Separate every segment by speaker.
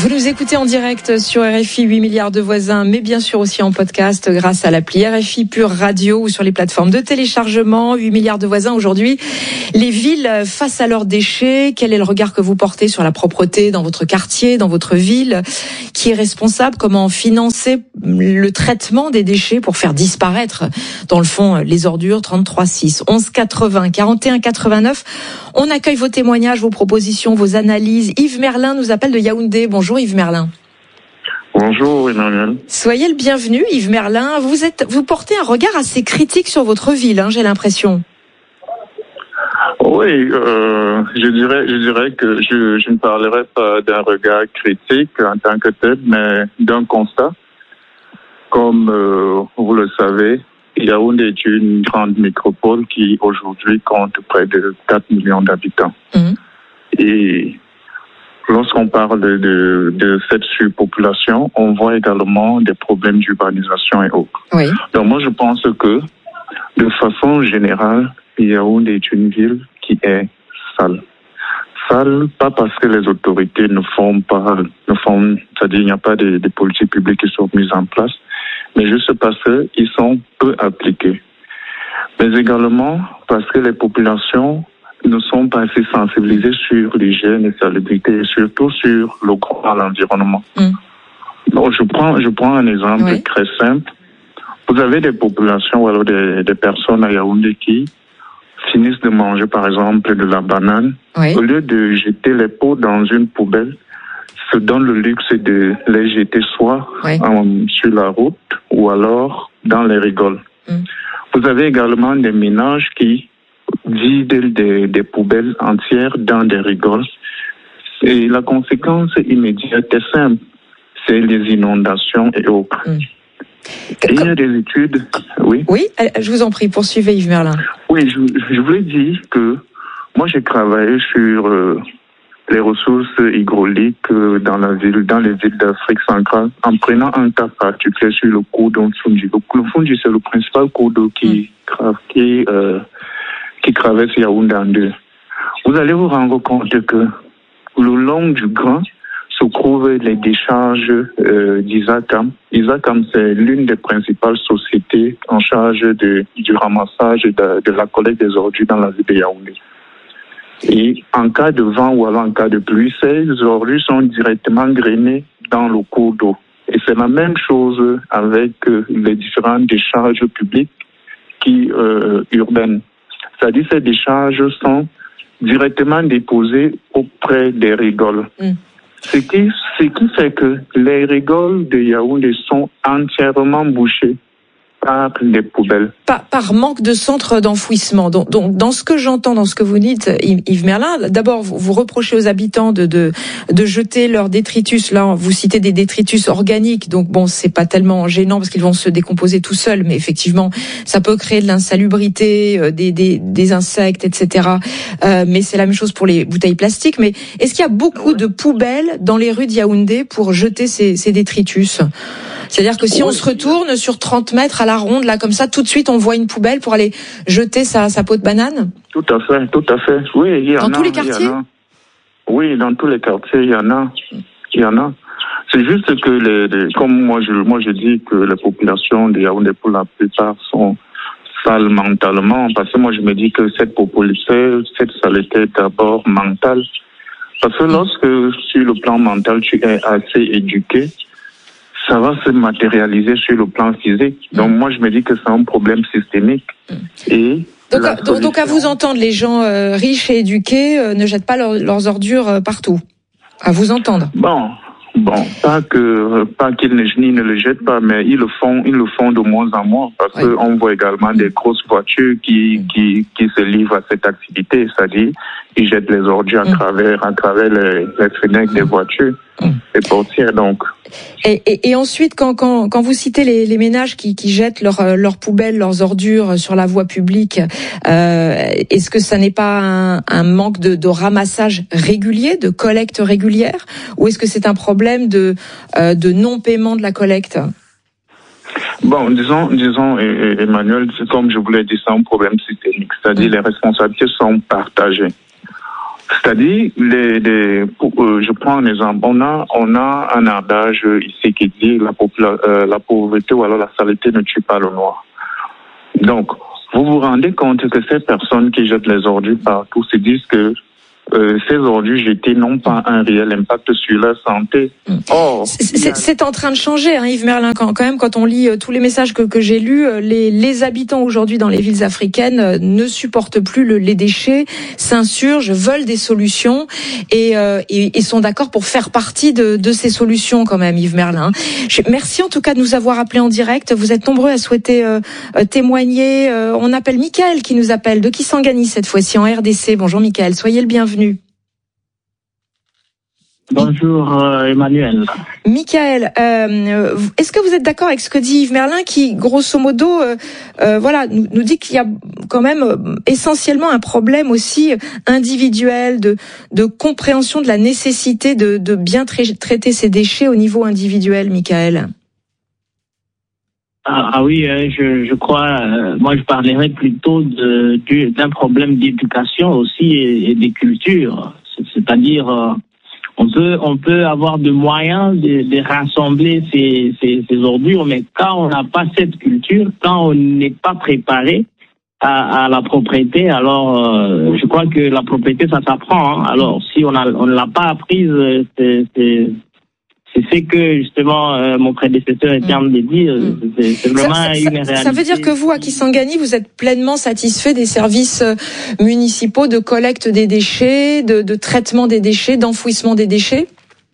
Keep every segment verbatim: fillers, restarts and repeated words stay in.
Speaker 1: Vous nous écoutez en direct sur R F I huit milliards de voisins, mais bien sûr aussi en podcast grâce à l'appli R F I Pure Radio ou sur les plateformes de téléchargement. huit milliards de voisins aujourd'hui. Les villes face à leurs déchets, quel est le regard que vous portez sur la propreté dans votre quartier, dans votre ville? Qui est responsable? Comment financer le traitement des déchets pour faire disparaître, dans le fond, les ordures? Trente-trois six onze quatre-vingts quarante et un quatre-vingt-neuf. On accueille vos témoignages, vos propositions, vos analyses. Yves Merlin nous appelle de Yaoundé. Bonjour Yves Merlin.
Speaker 2: Bonjour Emmanuel.
Speaker 1: Soyez le bienvenu Yves Merlin. Vous êtes, vous portez un regard assez critique sur votre ville, hein, j'ai l'impression.
Speaker 2: Oui, euh, je dirais, je dirais que je, je ne parlerai pas d'un regard critique en tant que tel, mais d'un constat. Comme euh, vous le savez, Yaoundé est une grande métropole qui aujourd'hui compte près de quatre millions d'habitants. Mmh. Et lorsqu'on parle de, de, de cette surpopulation, on voit également des problèmes d'urbanisation et autres.
Speaker 1: Oui.
Speaker 2: Donc moi je pense que de façon générale, Yaoundé est une ville qui est sale. Sale, pas parce que les autorités ne font pas, ne font, c'est-à-dire il n'y a pas de, de politiques publiques qui sont mises en place, mais juste parce qu'ils sont peu appliqués. Mais également parce que les populations ne sont pas assez sensibilisées sur l'hygiène et la salubrité, et surtout sur le droit à l'environnement. Mm. Donc je prends, je prends un exemple oui. très simple. Vous avez des populations ou alors des, des personnes à Yaoundé qui finissent de manger par exemple de la banane. Oui. Au lieu de jeter les pots dans une poubelle, se donnent le luxe de les jeter soit oui. en, sur la route ou alors dans les rigoles. Mm. Vous avez également des ménages qui vident des, des poubelles entières dans des rigoles. Et la conséquence immédiate est simple, c'est les inondations et autres. Mm. Et il y a des études, oui.
Speaker 1: Oui, je vous en prie, poursuivez Yves Merlin.
Speaker 2: Oui, je, je voulais dire que moi j'ai travaillé sur euh, les ressources hydrauliques euh, dans la ville, dans les villes d'Afrique centrale, en prenant un cas particulier sur le cours d'eau Mfunji. Le Mfunji, c'est le principal cours d'eau qui, mm. qui, euh, qui traverse Yaoundé en deux. Vous allez vous rendre compte que le long du Grand se trouvent les décharges euh, d'Isacam. Isacam, c'est l'une des principales sociétés en charge de, du ramassage et de, de la collecte des ordures dans la ville de Yaoundé. Et en cas de vent ou alors en cas de pluie, ces ordures sont directement grainées dans le cours d'eau. Et c'est la même chose avec euh, les différentes décharges publiques qui euh, urbaines. C'est-à-dire que ces décharges sont directement déposées auprès des rigoles. Mm. Ce qui, ce qui fait que les rigoles de Yaoundé sont entièrement bouchées par des poubelles.
Speaker 1: Par, par manque de centres d'enfouissement. Donc, donc, dans ce que j'entends, dans ce que vous dites, Yves Merlin, d'abord, vous, vous reprochez aux habitants de, de, de jeter leurs détritus. Là, vous citez des détritus organiques. Donc, bon, c'est pas tellement gênant parce qu'ils vont se décomposer tout seuls. Mais effectivement, ça peut créer de l'insalubrité, des, des, des insectes, et cetera. Euh, mais c'est la même chose pour les bouteilles plastiques. Mais est-ce qu'il y a beaucoup de poubelles dans les rues de Yaoundé pour jeter ces, ces détritus? C'est-à-dire que si on se retourne sur trente mètres à la ronde, là, comme ça, tout de suite, on voit une poubelle pour aller jeter sa, sa peau de banane?
Speaker 2: Tout à fait, tout à fait. Oui, il y en a.
Speaker 1: Dans tous les quartiers?
Speaker 2: Oui, dans tous les quartiers, il y en a. Il y en a. C'est juste que, les, les, comme moi je, moi je dis que les populations de Yaoundé, pour la plupart, sont sales mentalement, parce que moi je me dis que cette population, cette saleté est d'abord mentale. Parce que lorsque, sur le plan mental, tu es assez éduqué, ça va se matérialiser sur le plan physique. Donc moi, je me dis que c'est un problème systémique. Et
Speaker 1: donc, à, solution... donc à vous entendre, les gens euh, riches et éduqués euh, ne jettent pas leur, leurs ordures euh, partout. À vous entendre.
Speaker 2: Bon, bon, pas que pas qu'ils ne, ne le jettent pas, mais ils le font, ils le font de moins en moins parce oui. qu'on voit également des grosses voitures qui qui qui se livrent à cette activité, c'est-à-dire ils jettent les ordures à travers à travers les, les fenêtres des voitures. Et portières, donc.
Speaker 1: Et, et, et ensuite, quand, quand, quand vous citez les, les ménages qui, qui jettent leurs leurs poubelles, leurs ordures sur la voie publique, euh, est-ce que ça n'est pas un, un manque de, de ramassage régulier, de collecte régulière, ou est-ce que c'est un problème de, euh, de non-paiement de la collecte?
Speaker 2: Bon, disons, disons, Emmanuel, comme je vous l'ai dit, c'est un problème systémique, c'est-à-dire mmh. les responsabilités sont partagées. C'est-à-dire, les, les, pour, euh, je prends un exemple. On a, on a un adage ici qui dit la, popula, euh, la pauvreté ou alors la saleté ne tue pas le noir. Donc, vous vous rendez compte que ces personnes qui jettent les ordures partout se disent que Euh, ces ordures jetées n'ont pas un réel impact sur leur santé.
Speaker 1: Or, c'est, c'est en train de changer, hein, Yves Merlin, quand, quand même, quand on lit euh, tous les messages que, que j'ai lus, euh, les, les habitants aujourd'hui dans les villes africaines euh, ne supportent plus le, les déchets, s'insurgent, veulent des solutions et, euh, et, et sont d'accord pour faire partie de, de ces solutions quand même, Yves Merlin. Je, merci en tout cas de nous avoir appelés en direct. Vous êtes nombreux à souhaiter euh, euh, témoigner. Euh, on appelle Michael qui nous appelle de Kisangani cette fois-ci en R D C. Bonjour Michael, soyez le bienvenu.
Speaker 3: Bonjour euh, Emmanuel.
Speaker 1: Michael, euh, est-ce que vous êtes d'accord avec ce que dit Yves Merlin qui, grosso modo, euh, euh, voilà, nous, nous dit qu'il y a quand même euh, essentiellement un problème aussi individuel de, de compréhension de la nécessité de, de bien tra- traiter ces déchets au niveau individuel, Michael?
Speaker 3: Ah, ah oui, euh, je, je crois, euh, moi je parlerais plutôt de, de, d'un problème d'éducation aussi et, et de culture. C'est-à-dire, euh, on peut on peut avoir de moyens de, de rassembler ces, ces, ces ordures, mais quand on n'a pas cette culture, quand on n'est pas préparé à, à la propriété, alors euh, je crois que la propriété ça s'apprend. Hein. Alors si on a on ne l'a pas apprise, c'est, c'est C'est ce que justement euh, mon prédécesseur était en train de dire.
Speaker 1: Mmh.
Speaker 3: C'est, c'est vraiment
Speaker 1: ça, ça,
Speaker 3: une réalité.
Speaker 1: Ça veut dire que vous, à Kisangani, vous êtes pleinement satisfait des services municipaux de collecte des déchets, de, de traitement des déchets, d'enfouissement des déchets?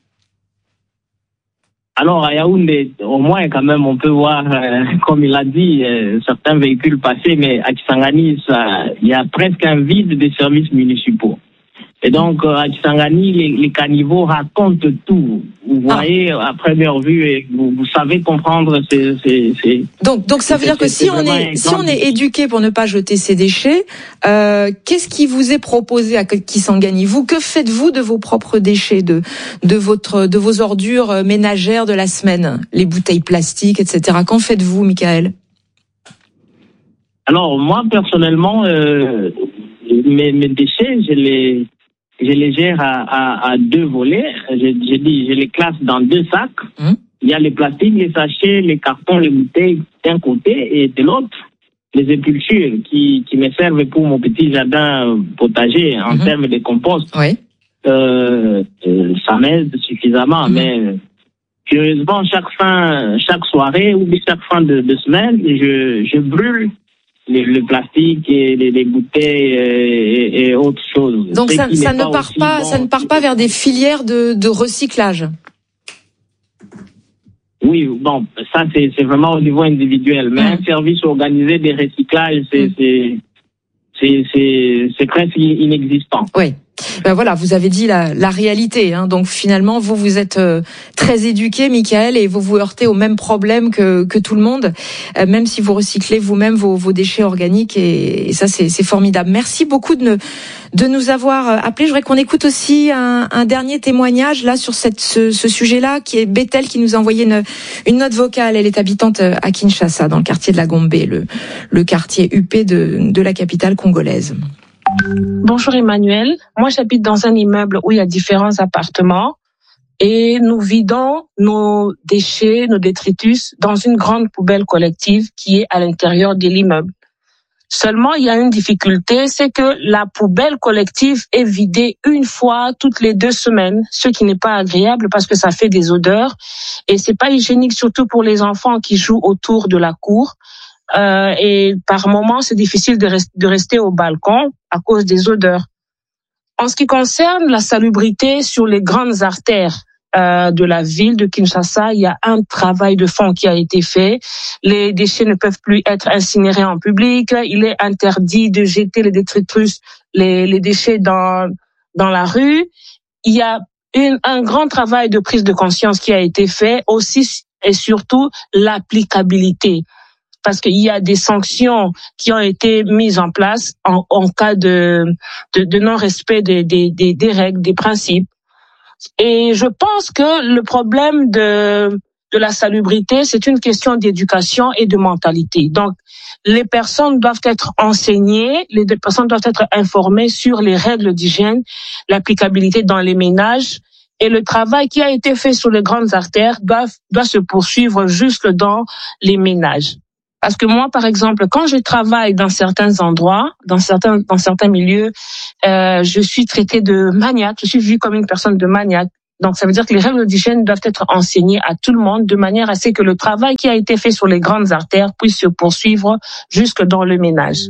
Speaker 3: Alors à Yaoundé, au moins quand même, on peut voir, euh, comme il a dit, euh, certains véhicules passer, mais à Kisangani, il y a presque un vide des services municipaux. Et donc, à Kisangani, les, les caniveaux racontent tout. Vous voyez, ah. à première vue, et vous, vous savez comprendre ces, ces, ces
Speaker 1: donc, donc ça veut dire que si on est, si on est éduqué pour ne pas jeter ces déchets, euh, qu'est-ce qui vous est proposé à Kisangani? Vous, que faites-vous de vos propres déchets, de, de votre, de vos ordures ménagères de la semaine? Les bouteilles plastiques, et cetera. Qu'en faites-vous, Michael?
Speaker 3: Alors, moi, personnellement, euh, mes, mes déchets, je les, je les gère à, à, à deux volets. J'ai je dit, je les classe dans deux sacs. Mmh. Il y a les plastiques, les sachets, les cartons, les bouteilles d'un côté et de l'autre, les épulchures qui, qui me servent pour mon petit jardin potager en mmh. termes de compost.
Speaker 1: Oui.
Speaker 3: Euh, euh, ça m'aide suffisamment, mmh. mais curieusement, chaque fin, chaque soirée ou chaque fin de, de semaine, je, je brûle Le, le plastique et les, les bouteilles et, et autres choses.
Speaker 1: Donc ça, ça ne part pas, bon, ça ne part pas vers des filières de, de recyclage.
Speaker 3: Oui, bon, ça c'est, c'est vraiment au niveau individuel, mais mmh. un service organisé de recyclage, c'est, mmh. c'est, c'est, c'est, c'est presque inexistant.
Speaker 1: Oui. Ben voilà, vous avez dit la, la réalité. Hein. Donc finalement, vous vous êtes euh, très éduqué, Michael, et vous vous heurtez au même problème que, que tout le monde, euh, même si vous recyclez vous-même vos, vos déchets organiques. Et, et ça, c'est, c'est formidable. Merci beaucoup de, ne, de nous avoir appelés. Je voudrais qu'on écoute aussi un, un dernier témoignage là sur cette, ce, ce sujet-là, qui est Bethel qui nous a envoyé une, une note vocale. Elle est habitante à Kinshasa, dans le quartier de la Gombe, le, le quartier huppé de, de la capitale congolaise.
Speaker 4: Bonjour Emmanuel, moi j'habite dans un immeuble où il y a différents appartements et nous vidons nos déchets, nos détritus dans une grande poubelle collective qui est à l'intérieur de l'immeuble. Seulement il y a une difficulté, c'est que la poubelle collective est vidée une fois toutes les deux semaines, ce qui n'est pas agréable parce que ça fait des odeurs et c'est pas hygiénique, surtout pour les enfants qui jouent autour de la cour. Euh, et par moments, c'est difficile de, rest- de rester au balcon à cause des odeurs. En ce qui concerne la salubrité sur les grandes artères euh, de la ville de Kinshasa, il y a un travail de fond qui a été fait. Les déchets ne peuvent plus être incinérés en public. Il est interdit de jeter les détritus, les, les déchets dans, dans la rue. Il y a une, un grand travail de prise de conscience qui a été fait, aussi et surtout l'applicabilité. Parce qu'il y a des sanctions qui ont été mises en place en, en cas de, de, de non-respect des, des, des, des règles, des principes. Et je pense que le problème de, de la salubrité, c'est une question d'éducation et de mentalité. Donc, les personnes doivent être enseignées, les personnes doivent être informées sur les règles d'hygiène, l'applicabilité dans les ménages, et le travail qui a été fait sur les grandes artères doit, doit se poursuivre jusque dans les ménages. Parce que moi, par exemple, quand je travaille dans certains endroits, dans certains, dans certains milieux, euh, je suis traitée de maniaque, je suis vue comme une personne de maniaque. Donc, ça veut dire que les règles d'hygiène doivent être enseignées à tout le monde de manière à ce que le travail qui a été fait sur les grandes artères puisse se poursuivre jusque dans le ménage.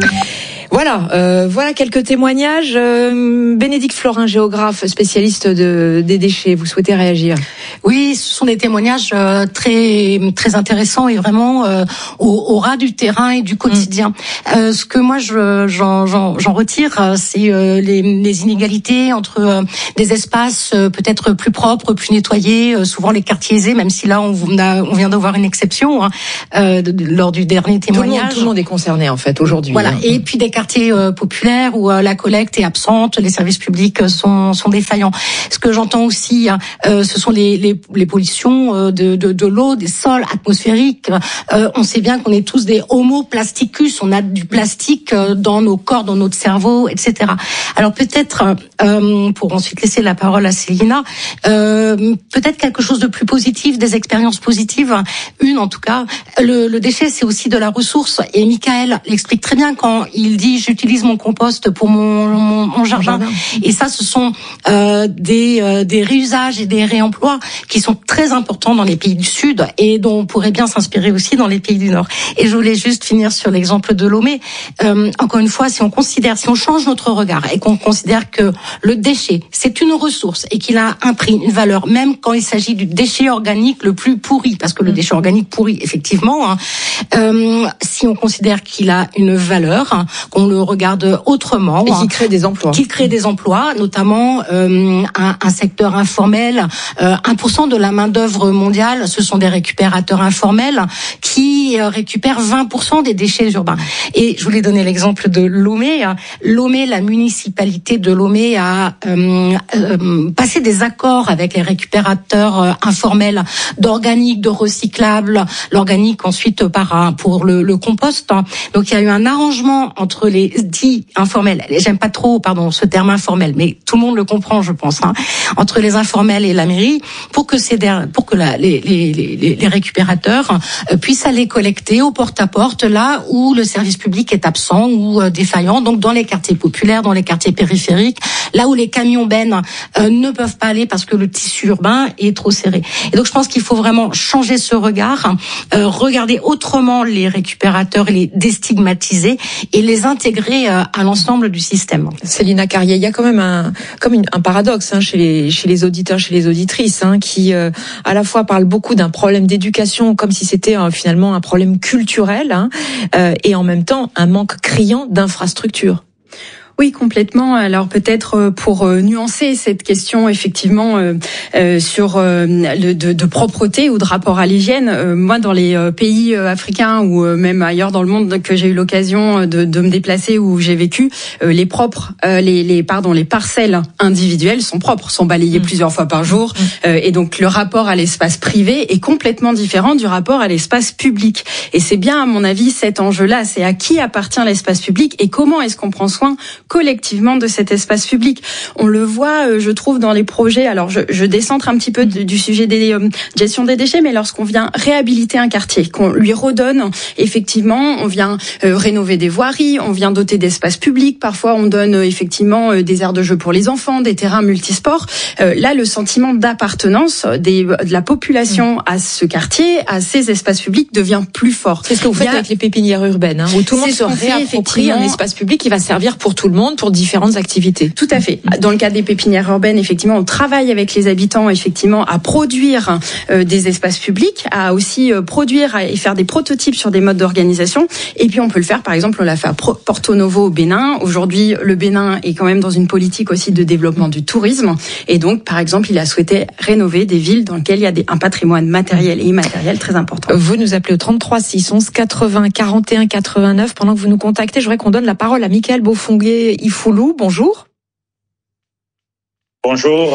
Speaker 1: Voilà, euh, voilà quelques témoignages. Euh, Bénédicte Florin, géographe, spécialiste de, des déchets, vous souhaitez réagir?
Speaker 5: Oui, ce sont des témoignages euh, très très intéressants et vraiment euh, au, au ras du terrain et du quotidien. Mmh. Euh, ce que moi je, j'en, j'en, j'en retire, c'est euh, les, les inégalités entre euh, des espaces euh, peut-être plus propres, plus nettoyés, euh, souvent les quartiers aisés, même si là on, a, on vient de voir une exception hein, euh, de, de, lors du dernier témoignage.
Speaker 1: Tout le monde, tout le monde est concerné en fait aujourd'hui.
Speaker 5: Voilà,
Speaker 1: hein.
Speaker 5: Et puis des quartiers euh, populaires où euh, la collecte est absente, les services publics sont, sont défaillants. Ce que j'entends aussi, euh, ce sont les, les, les pollutions euh, de, de, de l'eau, des sols atmosphériques. Euh, on sait bien qu'on est tous des homo plasticus, on a du plastique euh, dans nos corps, dans notre cerveau, et cetera. Alors peut-être, euh, pour ensuite laisser la parole à Célina, euh, peut-être quelque chose de plus positif, des expériences positives. Une en tout cas, le, le déchet c'est aussi de la ressource et Michael l'explique très bien quand il dit j'utilise mon compost pour mon, mon, mon jardin. jardin. Et ça, ce sont euh, des, euh, des réusages et des réemplois qui sont très importants dans les pays du Sud et dont on pourrait bien s'inspirer aussi dans les pays du Nord. Et je voulais juste finir sur l'exemple de Lomé. Euh, encore une fois, si on considère, si on change notre regard et qu'on considère que le déchet, c'est une ressource et qu'il a un prix, une valeur, même quand il s'agit du déchet organique le plus pourri, parce que le déchet organique pourri, effectivement, hein, euh, si on considère qu'il a une valeur, hein, qu'on le regarde autrement.
Speaker 1: Et qui crée des emplois.
Speaker 5: Qui crée des emplois, notamment euh, un, un secteur informel. Euh, un pour cent de la main-d'œuvre mondiale, ce sont des récupérateurs informels qui euh, récupèrent vingt pour cent des déchets urbains. Et je voulais donner l'exemple de Lomé. Lomé, la municipalité de Lomé a euh, euh, passé des accords avec les récupérateurs euh, informels d'organique, de recyclable, l'organique ensuite par pour le, le compost. Donc il y a eu un arrangement entre les dits informels. J'aime pas trop, pardon, ce terme informel, mais tout le monde le comprend, je pense. Hein, entre les informels et la mairie, pour que ces pour que la, les, les, les, les récupérateurs puissent aller collecter au porte-à-porte là où le service public est absent ou défaillant, donc dans les quartiers populaires, dans les quartiers périphériques, là où les camions bennes euh, ne peuvent pas aller parce que le tissu urbain est trop serré. Et donc je pense qu'il faut vraiment changer ce regard, euh, regarder autrement les récupérateurs, les déstigmatiser et les intégrer euh, à l'ensemble du système.
Speaker 1: Célina Carrier, il y a quand même un comme une, un paradoxe hein, chez les chez les auditeurs, chez les auditrices, hein, qui euh, à la fois parlent beaucoup d'un problème d'éducation comme si c'était euh, finalement un problème culturel, hein, euh, et en même temps un manque criant d'infrastructures.
Speaker 6: Oui, complètement. Alors peut-être pour nuancer cette question effectivement euh, euh, sur euh, le, de, de propreté ou de rapport à l'hygiène, euh, moi dans les pays africains ou même ailleurs dans le monde que j'ai eu l'occasion de, de me déplacer où j'ai vécu, euh, les propres, euh, les, les pardon, les parcelles individuelles sont propres, sont balayées mmh. plusieurs fois par jour, euh, et donc le rapport à l'espace privé est complètement différent du rapport à l'espace public. Et c'est bien à mon avis cet enjeu-là, c'est à qui appartient l'espace public et comment est-ce qu'on prend soin collectivement de cet espace public. On le voit, euh, je trouve, dans les projets. Alors, je, je décentre un petit peu de, du sujet des euh, gestion des déchets, mais lorsqu'on vient réhabiliter un quartier, qu'on lui redonne, effectivement, on vient euh, rénover des voiries, on vient doter d'espaces publics. Parfois, on donne euh, effectivement euh, des aires de jeu pour les enfants, des terrains multisports. Euh, là, le sentiment d'appartenance des, de la population mmh. à ce quartier, à ces espaces publics, devient plus fort.
Speaker 1: C'est ce que vous faites a... avec les pépinières urbaines, hein, où tout le monde se réapproprie un espace public qui va servir pour tout le monde, pour différentes activités.
Speaker 6: Tout à fait. Dans le cadre des pépinières urbaines, effectivement, on travaille avec les habitants, effectivement, à produire euh, des espaces publics, à aussi euh, produire et faire des prototypes sur des modes d'organisation. Et puis, on peut le faire, par exemple, on l'a fait à Porto Novo au Bénin. Aujourd'hui, le Bénin est quand même dans une politique aussi de développement du tourisme. Et donc, par exemple, il a souhaité rénover des villes dans lesquelles il y a des, un patrimoine matériel et immatériel très important.
Speaker 1: Vous nous appelez au trente-trois six onze quatre-vingts quarante et un quatre-vingt-neuf. Pendant que vous nous contactez, je voudrais qu'on donne la parole à Michael Bofongué Ifoulou. Bonjour.
Speaker 7: Bonjour.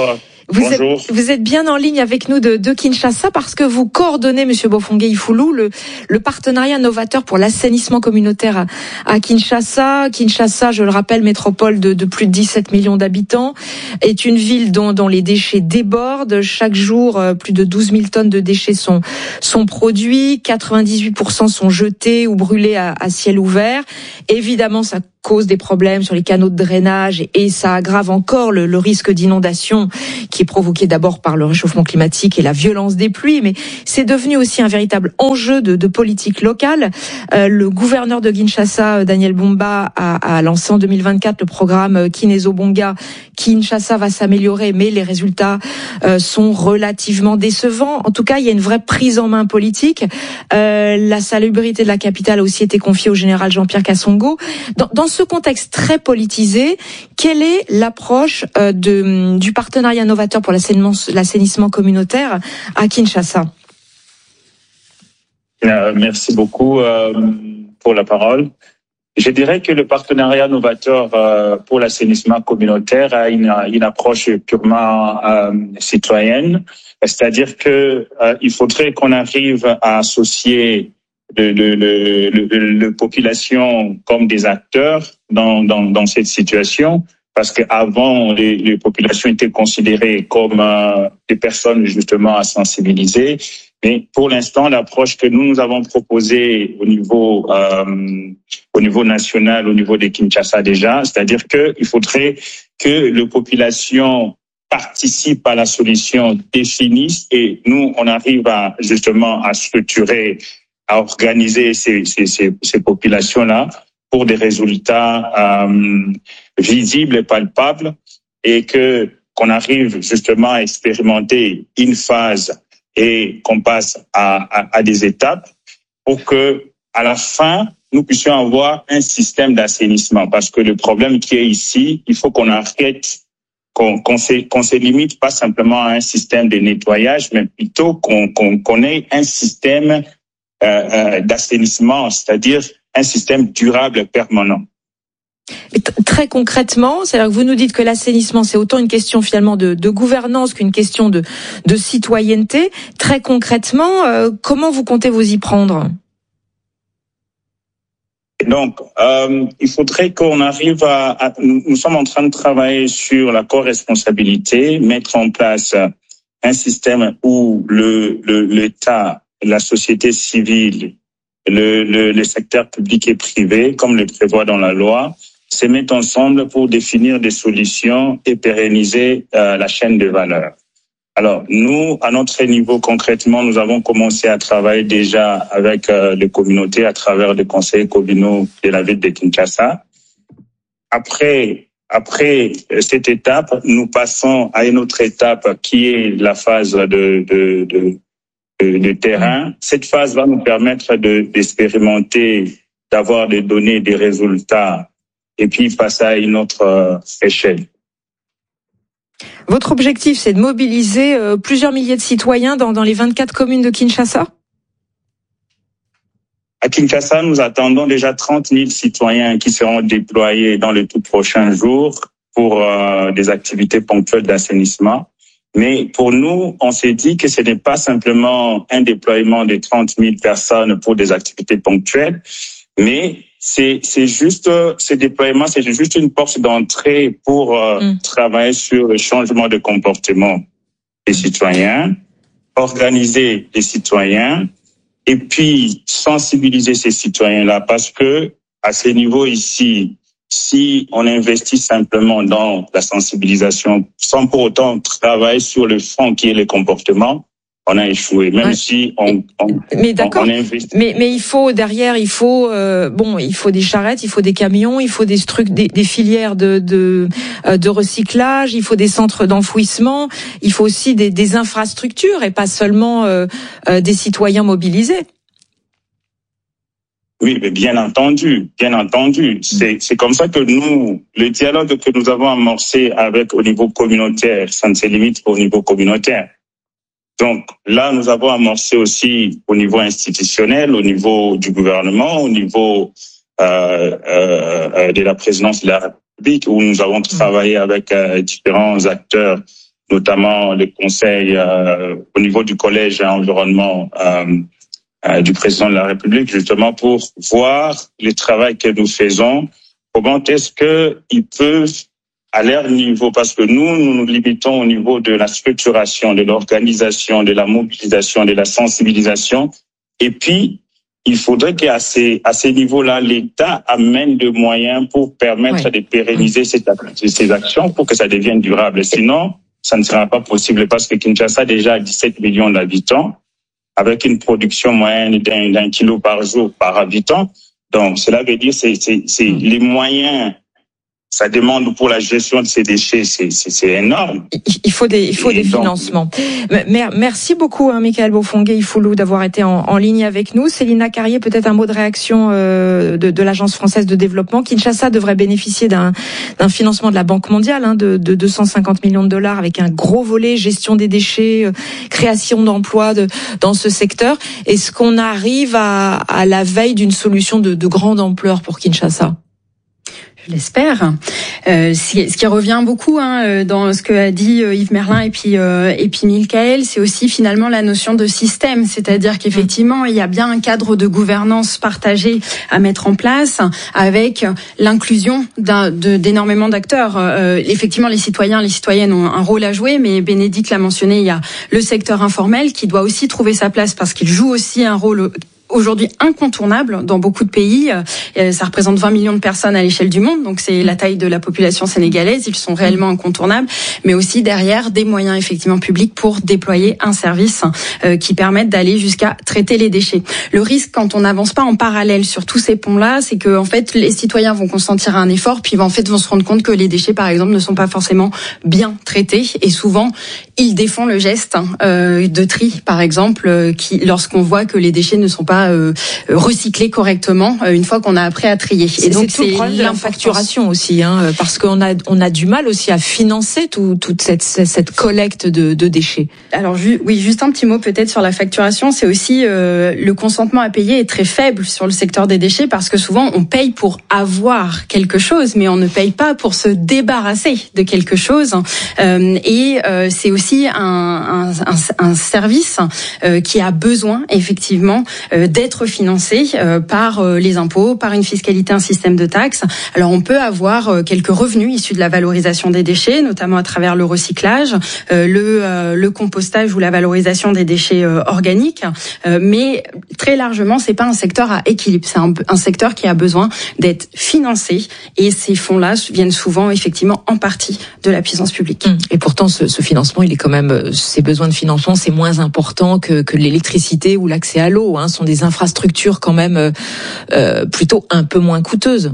Speaker 1: Vous
Speaker 7: Bonjour.
Speaker 1: êtes, vous êtes bien en ligne avec nous de, de Kinshasa parce que vous coordonnez, Monsieur Bofongue-Ifoulou, le, le partenariat novateur pour l'assainissement communautaire à, à Kinshasa. Kinshasa, je le rappelle, métropole de, de plus de dix-sept millions d'habitants, est une ville dont, dont les déchets débordent. Chaque jour, plus de douze mille tonnes de déchets sont, sont produits. quatre-vingt-dix-huit pour cent sont jetés ou brûlés à, à ciel ouvert. Évidemment, ça cause des problèmes sur les canaux de drainage et ça aggrave encore le, le risque d'inondation qui est provoqué d'abord par le réchauffement climatique et la violence des pluies, mais c'est devenu aussi un véritable enjeu de, de politique locale. Euh, le gouverneur de Kinshasa, Daniel Bumba, a, a lancé en deux mille vingt-quatre le programme Kinezo Bonga. Kinshasa va s'améliorer, mais les résultats euh, sont relativement décevants. En tout cas, il y a une vraie prise en main politique. Euh, la salubrité de la capitale a aussi été confiée au général Jean-Pierre Kassongo. Dans, dans ce contexte très politisé, quelle est l'approche euh, de, du partenariat novateur pour l'assainissement, l'assainissement communautaire à Kinshasa?
Speaker 7: Euh, merci beaucoup euh, pour la parole. Je dirais que le partenariat novateur euh, pour l'assainissement communautaire a une, une approche purement euh, citoyenne, c'est-à-dire que euh, il faudrait qu'on arrive à associer de, de, de, de, de, de population comme des acteurs dans, dans, dans cette situation, parce qu'avant, les, les populations étaient considérées comme euh, des personnes justement à sensibiliser. Mais pour l'instant, l'approche que nous, nous avons proposée au niveau, euh, au niveau national, au niveau de Kinshasa déjà, c'est-à-dire qu'il faudrait que les populations participent à la solution, définissent, et nous, on arrive à justement à structurer, à organiser ces, ces, ces, ces populations-là pour des résultats euh, visibles et palpables, et que qu'on arrive justement à expérimenter une phase et qu'on passe à, à, à des étapes pour que, à la fin, nous puissions avoir un système d'assainissement. Parce que le problème qui est ici, il faut qu'on arrête, qu'on, qu'on se, qu'on se limite pas simplement à un système de nettoyage, mais plutôt qu'on, qu'on, qu'on ait un système euh, euh, d'assainissement, c'est-à-dire un système durable permanent.
Speaker 1: Et t- très concrètement, c'est-à-dire que vous nous dites que l'assainissement, c'est autant une question finalement de, de gouvernance qu'une question de, de citoyenneté. Très concrètement, euh, comment vous comptez vous y prendre ?
Speaker 7: Donc, euh, il faudrait qu'on arrive à, à... Nous sommes en train de travailler sur la co-responsabilité, mettre en place un système où le, le, l'État, la société civile, le, le, le secteur public et privé, comme le prévoit dans la loi, se mettent ensemble pour définir des solutions et pérenniser euh, la chaîne de valeur. Alors, nous, à notre niveau, concrètement, nous avons commencé à travailler déjà avec euh, les communautés à travers les conseils communaux de la ville de Kinshasa. Après, après cette étape, nous passons à une autre étape qui est la phase de, de, de, de, de terrain. Cette phase va nous permettre de, d'expérimenter, d'avoir des données, des résultats, et puis passer à une autre euh, échelle.
Speaker 1: Votre objectif, c'est de mobiliser euh, plusieurs milliers de citoyens dans, dans les vingt-quatre communes de Kinshasa ?
Speaker 7: À Kinshasa, nous attendons déjà trente mille citoyens qui seront déployés dans les tout prochains jours pour euh, des activités ponctuelles d'assainissement. Mais pour nous, on s'est dit que ce n'est pas simplement un déploiement de trente mille personnes pour des activités ponctuelles, mais c'est c'est juste ce déploiement, c'est juste une porte d'entrée pour euh, mmh. travailler sur le changement de comportement des citoyens, organiser les citoyens et puis sensibiliser ces citoyens-là, parce que à ce niveau ici, si on investit simplement dans la sensibilisation sans pour autant travailler sur le fond qui est le comportement, on a échoué, même ouais. si on, on,
Speaker 1: mais d'accord.
Speaker 7: on investit.
Speaker 1: Mais, mais il faut derrière, il faut euh, bon, il faut des charrettes, il faut des camions, il faut des trucs, des, des filières de de, de recyclage, il faut des centres d'enfouissement, il faut aussi des, des infrastructures et pas seulement euh, euh, des citoyens mobilisés.
Speaker 7: Oui, mais bien entendu, bien entendu. C'est, c'est comme ça que nous, le dialogue que nous avons amorcé avec au niveau communautaire, ça ne se limite pas au niveau communautaire. Donc là, nous avons amorcé aussi au niveau institutionnel, au niveau du gouvernement, au niveau euh, euh, de la présidence de la République, où nous avons travaillé avec euh, différents acteurs notamment les conseils euh, au niveau du collège à environnement euh, euh, du président de la République, justement pour voir le travail que nous faisons, comment est-ce que ils peuvent à leur niveau, parce que nous, nous nous limitons au niveau de la structuration, de l'organisation, de la mobilisation, de la sensibilisation. Et puis, il faudrait qu'à ces, à ces niveaux-là, l'État amène des moyens pour permettre ouais. de pérenniser cette, ces actions pour que ça devienne durable. Sinon, ça ne sera pas possible parce que Kinshasa a déjà dix-sept millions d'habitants avec une production moyenne d'un, d'un kilo par jour par habitant. Donc, cela veut dire c'est, c'est, c'est les moyens. Ça demande pour la gestion de ces déchets, c'est, c'est, c'est énorme.
Speaker 1: Il faut des, il faut Et des donc, financements. Merci beaucoup, hein, Michael Bofongué-Ifoulou, d'avoir été en, en ligne avec nous. Célina Carrier, peut-être un mot de réaction euh, de, de l'Agence française de développement. Kinshasa devrait bénéficier d'un, d'un financement de la Banque mondiale hein, de, de deux cent cinquante millions de dollars avec un gros volet gestion des déchets, euh, création d'emplois de, dans ce secteur. Est-ce qu'on arrive à, à la veille d'une solution de, de grande ampleur pour Kinshasa ?
Speaker 6: Je l'espère. Euh, ce qui revient beaucoup hein, dans ce que a dit Yves Merlin et puis euh, et puis Michael, c'est aussi finalement la notion de système, c'est-à-dire qu'effectivement il y a bien un cadre de gouvernance partagé à mettre en place avec l'inclusion d'un, de, d'énormément d'acteurs. Euh, effectivement, les citoyens, les citoyennes ont un rôle à jouer, mais Bénédicte l'a mentionné, il y a le secteur informel qui doit aussi trouver sa place parce qu'il joue aussi un rôle aujourd'hui incontournable dans beaucoup de pays. Ça représente vingt millions de personnes à l'échelle du monde, donc c'est la taille de la population sénégalaise. Ils sont réellement incontournables, mais aussi derrière des moyens effectivement publics pour déployer un service euh, qui permette d'aller jusqu'à traiter les déchets. Le risque quand on n'avance pas en parallèle sur tous ces ponts-là, c'est que en fait les citoyens vont consentir à un effort, puis en fait vont se rendre compte que les déchets par exemple ne sont pas forcément bien traités, et souvent ils défont le geste euh, de tri par exemple, euh, qui lorsqu'on voit que les déchets ne sont pas Euh, recycler correctement euh, une fois qu'on a appris à trier.
Speaker 1: Et donc c'est tout le problème de la facturation aussi, hein, parce qu'on a on a du mal aussi à financer tout, toute cette cette collecte de, de déchets.
Speaker 6: Alors ju- oui, juste un petit mot peut-être sur la facturation, c'est aussi euh, le consentement à payer est très faible sur le secteur des déchets parce que souvent on paye pour avoir quelque chose, mais on ne paye pas pour se débarrasser de quelque chose. Euh, et euh, c'est aussi un, un, un, un service euh, qui a besoin effectivement euh, d'être financé euh, par euh, les impôts, par une fiscalité, un système de taxes. Alors on peut avoir euh, quelques revenus issus de la valorisation des déchets, notamment à travers le recyclage, euh, le, euh, le compostage ou la valorisation des déchets euh, organiques. Euh, mais très largement, c'est pas un secteur à équilibre. C'est un, un secteur qui a besoin d'être financé. Et ces fonds-là viennent souvent, effectivement, en partie de la puissance publique.
Speaker 1: Et pourtant, ce, ce financement, il est quand même, ces besoins de financement, c'est moins important que, que l'électricité ou l'accès à l'eau. Hein, ce sont des infrastructures quand même euh, plutôt un peu moins coûteuses.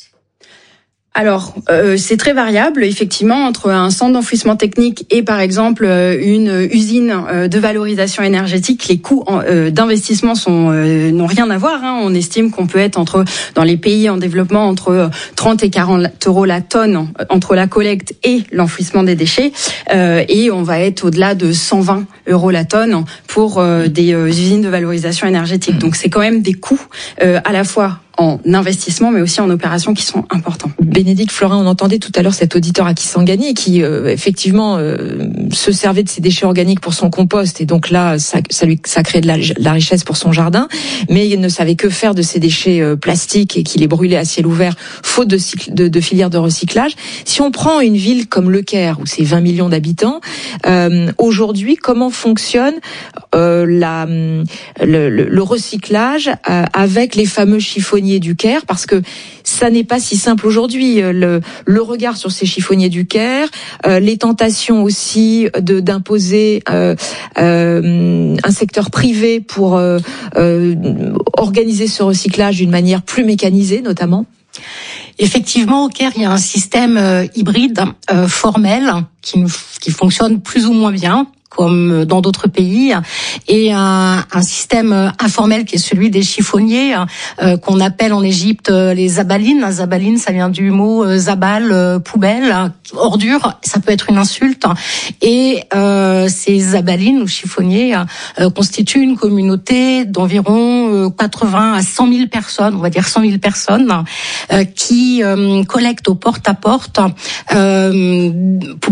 Speaker 6: Alors, euh, c'est très variable, effectivement, entre un centre d'enfouissement technique et, par exemple, une usine de valorisation énergétique. Les coûts en, euh, d'investissement sont euh, n'ont rien à voir. Hein. On estime qu'on peut être entre dans les pays en développement entre trente et quarante euros la tonne entre la collecte et l'enfouissement des déchets, euh, et on va être au-delà de cent vingt euros la tonne pour euh, des euh, usines de valorisation énergétique. Donc, c'est quand même des coûts euh, à la fois en investissement, mais aussi en opérations qui sont importants.
Speaker 1: Bénédicte Florin, on entendait tout à l'heure cet auditeur à Kisangani qui, euh, effectivement, euh, se servait de ses déchets organiques pour son compost, et donc là, ça, ça lui, ça créait de la, de la richesse pour son jardin, mais il ne savait que faire de ces déchets euh, plastiques et qu'il les brûlait à ciel ouvert, faute de, cycle, de, de filière de recyclage. Si on prend une ville comme Le Caire, où c'est vingt millions d'habitants, euh, aujourd'hui, comment fonctionne euh, la, le, le, le recyclage euh, avec les fameux chiffonniers du Caire, parce que ça n'est pas si simple aujourd'hui. Le, le regard sur ces chiffonniers du Caire, euh, les tentations aussi de d'imposer euh, euh, un secteur privé pour euh, euh, organiser ce recyclage d'une manière plus mécanisée, notamment.
Speaker 5: Effectivement, au Caire, il y a un système euh, hybride euh, formel qui, qui fonctionne plus ou moins bien, comme dans d'autres pays, et un, un système informel qui est celui des chiffonniers, euh, qu'on appelle en Égypte les zabalines. Zabaline, ça vient du mot euh, zabal, euh, poubelle, ordure, ça peut être une insulte. Et euh, ces zabalines ou chiffonniers euh, constituent une communauté d'environ euh, quatre-vingts à cent mille personnes, on va dire cent mille personnes, euh, qui euh, collectent au porte-à-porte euh,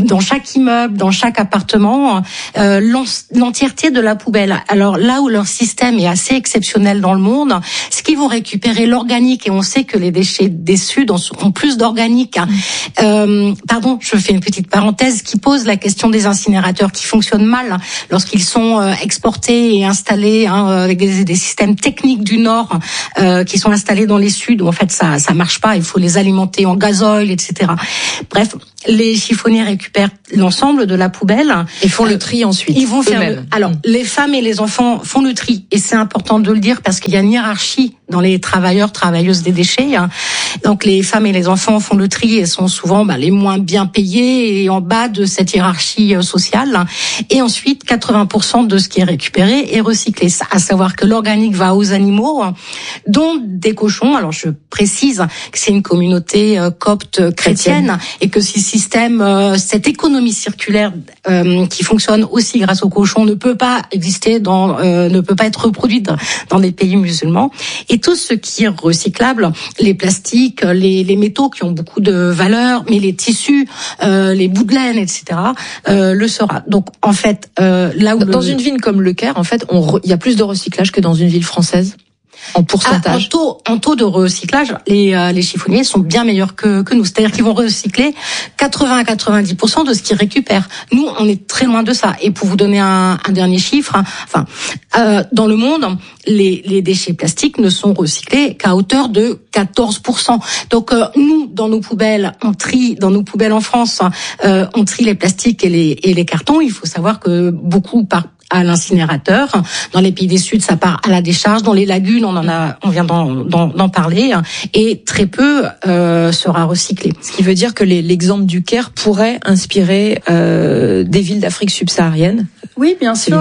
Speaker 5: dans chaque immeuble, dans chaque appartement, euh, l'entièreté de la poubelle. Alors là où leur système est assez exceptionnel dans le monde, c'est qu'ils vont récupérer l'organique, et on sait que les déchets des Suds ont plus d'organique. Hein. Euh, pardon, je fais une petite parenthèse qui pose la question des incinérateurs qui fonctionnent mal lorsqu'ils sont euh, exportés et installés hein, avec des, des systèmes techniques du Nord euh, qui sont installés dans les Suds où en fait ça ça marche pas, il faut les alimenter en gasoil, et cetera. Bref, les chiffonniers récupèrent l'ensemble de la poubelle
Speaker 1: et font euh, le tri ensuite.
Speaker 5: Ils vont faire le... Alors, mmh. les femmes et les enfants font le tri, et c'est important de le dire parce qu'il y a une hiérarchie dans les travailleurs, travailleuses des déchets. Hein. Donc, les femmes et les enfants font le tri et sont souvent bah, les moins bien payés et en bas de cette hiérarchie sociale. Et ensuite, quatre-vingts pour cent de ce qui est récupéré est recyclé. À savoir que l'organique va aux animaux, dont des cochons. Alors, je précise que c'est une communauté euh, copte chrétienne, chrétienne et que ce système, euh, cette économie circulaire euh, qui fonctionne aussi grâce aux cochons ne peut pas exister dans, euh, ne peut pas être reproduite dans, dans les pays musulmans. Et tout ce qui est recyclable, les plastiques, les, les métaux qui ont beaucoup de valeur, mais les tissus, euh, les bouts de laine, et cetera, euh, le sera. Donc en fait, euh, là où
Speaker 1: dans
Speaker 5: le...
Speaker 1: une ville comme Le Caire, en fait, on re... il y a plus de recyclage que dans une ville française. En pourcentage.
Speaker 5: Ah, en taux, en taux de recyclage, les, euh, les chiffonniers sont bien meilleurs que, que nous. C'est-à-dire qu'ils vont recycler quatre-vingts à quatre-vingt-dix pour cent de ce qu'ils récupèrent. Nous, on est très loin de ça. Et pour vous donner un, un dernier chiffre, hein, enfin, euh, dans le monde, les, les déchets plastiques ne sont recyclés qu'à hauteur de quatorze pour cent. Donc, euh, nous, dans nos poubelles, on trie, dans nos poubelles en France, euh, on trie les plastiques et les, et les cartons. Il faut savoir que beaucoup par à l'incinérateur. Dans les pays du Sud, ça part à la décharge. Dans les lagunes, on en a, on vient d'en, d'en, d'en parler, et très peu euh, sera recyclé.
Speaker 1: Ce qui veut dire que les, l'exemple du Caire pourrait inspirer euh, des villes d'Afrique subsaharienne.
Speaker 6: Oui, bien sûr.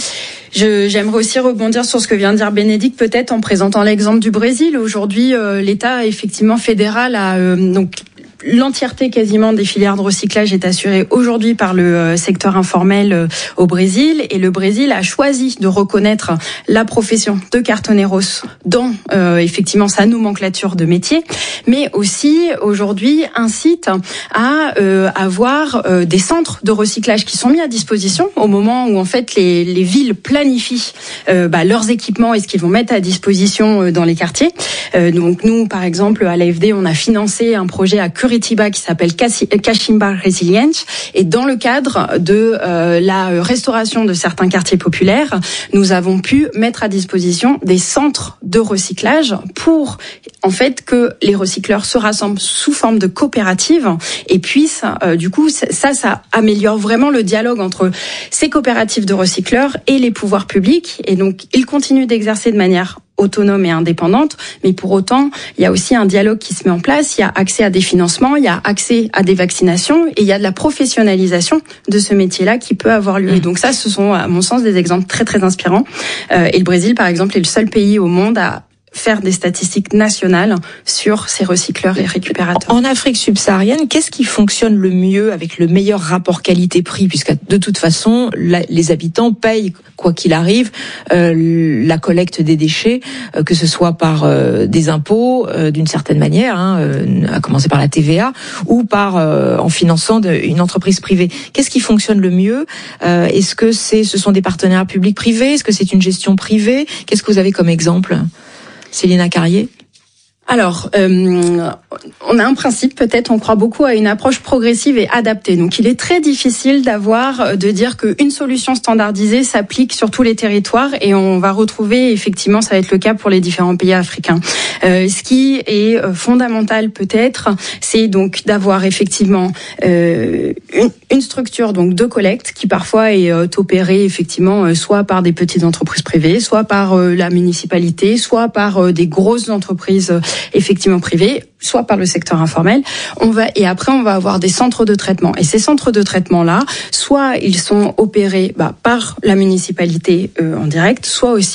Speaker 6: Je, j'aimerais aussi rebondir sur ce que vient de dire Bénédicte, peut-être en présentant l'exemple du Brésil. Aujourd'hui, euh, l'État effectivement fédéral a euh, donc l'entièreté quasiment des filières de recyclage est assurée aujourd'hui par le euh, secteur informel euh, au Brésil, et le Brésil a choisi de reconnaître la profession de cartoneros dans euh, effectivement sa nomenclature de métier, mais aussi aujourd'hui incite à euh, avoir euh, des centres de recyclage qui sont mis à disposition au moment où en fait les, les villes planifient euh, bah, leurs équipements et ce qu'ils vont mettre à disposition euh, dans les quartiers. Euh, donc nous, par exemple, à l'A F D, on a financé un projet à Curitiba qui s'appelle Kashimba Resilience, et dans le cadre de euh, la restauration de certains quartiers populaires, nous avons pu mettre à disposition des centres de recyclage pour en fait que les recycleurs se rassemblent sous forme de coopérative et puissent euh, du coup ça ça améliore vraiment le dialogue entre ces coopératives de recycleurs et les pouvoirs publics, et donc ils continuent d'exercer de manière autonome et indépendante, mais pour autant, il y a aussi un dialogue qui se met en place, il y a accès à des financements, il y a accès à des vaccinations, et il y a de la professionnalisation de ce métier-là qui peut avoir lieu. Et donc ça, ce sont, à mon sens, des exemples très, très inspirants. Euh, et le Brésil, par exemple, est le seul pays au monde à faire des statistiques nationales sur ces recycleurs et récupérateurs.
Speaker 1: En Afrique subsaharienne, qu'est-ce qui fonctionne le mieux avec le meilleur rapport qualité-prix, puisque de toute façon, la, les habitants payent, quoi qu'il arrive, euh, la collecte des déchets, euh, que ce soit par euh, des impôts, euh, d'une certaine manière, hein, euh, à commencer par la T V A, ou par euh, en finançant de, une entreprise privée. Qu'est-ce qui fonctionne le mieux? euh, Est-ce que c'est, ce sont des partenaires publics-privés? Est-ce que c'est une gestion privée? Qu'est-ce que vous avez comme exemple? Célina Carrier?
Speaker 6: Alors, euh, on a un principe, peut-être, on croit beaucoup à une approche progressive et adaptée. Donc, il est très difficile d'avoir, de dire qu'une solution standardisée s'applique sur tous les territoires, et on va retrouver, effectivement, ça va être le cas pour les différents pays africains. Euh, ce qui est fondamental, peut-être, c'est donc d'avoir effectivement euh, une, une structure donc de collecte qui parfois est euh, opérée effectivement soit par des petites entreprises privées, soit par euh, la municipalité, soit par euh, des grosses entreprises euh, effectivement privées, soit par le secteur informel. On va et après on va avoir des centres de traitement. Et ces centres de traitement là, soit ils sont opérés bah, par la municipalité euh, en direct, soit aussi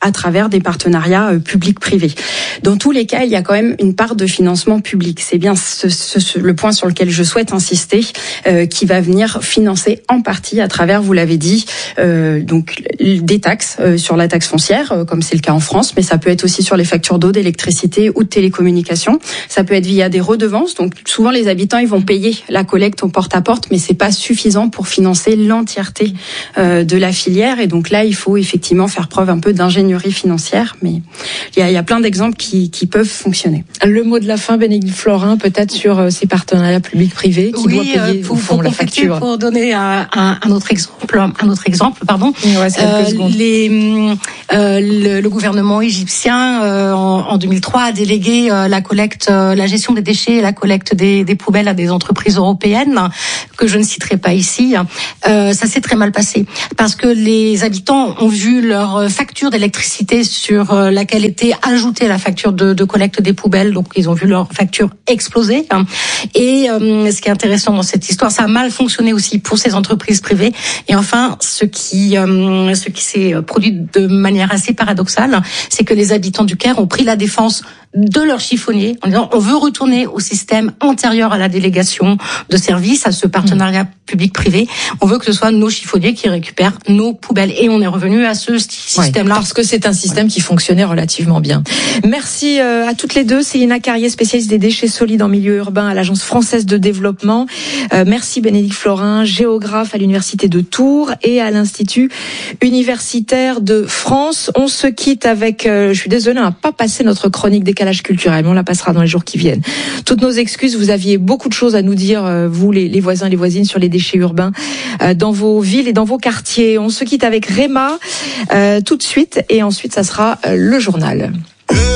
Speaker 6: à travers des partenariats euh, publics-privés. Dans tous les cas, il y a quand même une part de financement public. C'est bien ce, ce, ce, le point sur lequel je souhaite insister, euh, qui va venir financer en partie à travers, vous l'avez dit, euh, donc des taxes euh, sur la taxe foncière, euh, comme c'est le cas en France, mais ça peut être aussi sur les factures d'eau, d'électricité ou de télécommunications. Ça peut être via des redevances. Donc souvent les habitants ils vont payer la collecte au porte-à-porte, mais c'est pas suffisant pour financer l'entièreté euh, de la filière. Et donc là, il faut effectivement faire preuve un peu d'ingénierie financière, mais il y a, il y a plein d'exemples qui, qui peuvent fonctionner.
Speaker 1: Le mot de la fin, Bénédicte Florin, peut-être sur euh, ces partenariats publics-privés qui
Speaker 5: oui,
Speaker 1: doivent payer
Speaker 5: pour,
Speaker 1: au fond
Speaker 5: pour
Speaker 1: la facture.
Speaker 5: Pour donner un, un, un autre exemple, un autre exemple, pardon.
Speaker 1: Il reste quelques secondes.
Speaker 5: Euh, les, euh, le, le gouvernement égyptien euh, en, en deux mille trois a délégué euh, la collecte, euh, la gestion des déchets et la collecte des, des poubelles à des entreprises européennes que je ne citerai pas ici. Euh, ça s'est très mal passé parce que les habitants ont vu leur facture d'électricité sur euh, laquelle était ajoutée la facture de, de collecte des poubelles, donc ils ont vu leur facture exploser. Et euh, ce qui est intéressant dans cette histoire, ça a mal fonctionné aussi pour ces entreprises privées. Et enfin, ce qui euh, ce qui s'est produit de manière assez paradoxale, c'est que les habitants du Caire ont pris la défense de leur chiffonnier en disant on veut retourner au système antérieur à la délégation de services, à ce partenariat public-privé. On veut que ce soit nos chiffonniers qui récupèrent nos poubelles. Et on est revenu à ce système-là.
Speaker 1: Ouais, parce que c'est un système qui fonctionnait relativement bien. Merci à toutes les deux. Céline Carrier, spécialiste des déchets solides en milieu urbain à l'Agence française de développement. Euh, merci Bénédicte Florin, géographe à l'Université de Tours et à l'Institut universitaire de France. On se quitte avec, euh, je suis désolée, on n'a pas passé notre chronique décalage culturel, mais on la passera dans les jours qui viennent. Toutes nos excuses, vous aviez beaucoup de choses à nous dire, euh, vous les, les voisins, les voisines, sur les déchets urbains euh, dans vos villes et dans vos quartiers. On se quitte avec Réma euh, tout de suite et ensuite ça sera euh, le journal.